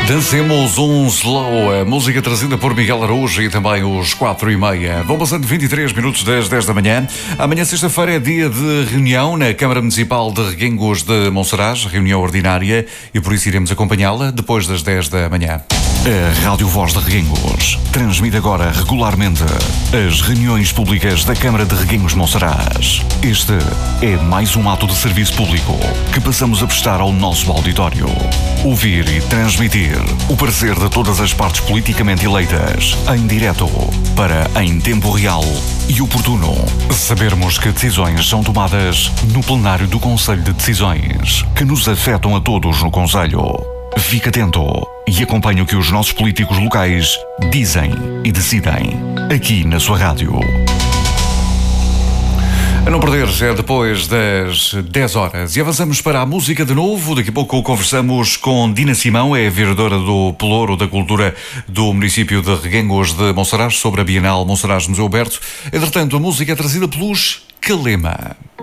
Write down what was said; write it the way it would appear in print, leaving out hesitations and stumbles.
Dancemos um slow, a música trazida por Miguel Araújo e também os 4:30. Vão passando 23 minutos das 10 da manhã. Amanhã, sexta-feira, é dia de reunião na Câmara Municipal de Reguengos de Monsaraz, reunião ordinária, e por isso iremos acompanhá-la depois das 10 da manhã. A Rádio Voz de Reguengos transmite agora regularmente as reuniões públicas da Câmara de Reguengos de Monsaraz. Este é mais um ato de serviço público que passamos a prestar ao nosso auditório. Ouvir e transmitir o parecer de todas as partes politicamente eleitas em direto para, em tempo real e oportuno, sabermos que decisões são tomadas no plenário do Conselho de Decisões que nos afetam a todos no Conselho. Fique atento e acompanhe o que os nossos políticos locais dizem e decidem aqui na sua rádio. A não perder, é depois das 10 horas. E avançamos para a música de novo. Daqui a pouco conversamos com Dina Simão, é a vereadora do Pelouro da Cultura do município de Reguengos de Monsaraz, sobre a Bienal Monsaraz Museu Aberto. Entretanto, a música é trazida pelos Calema.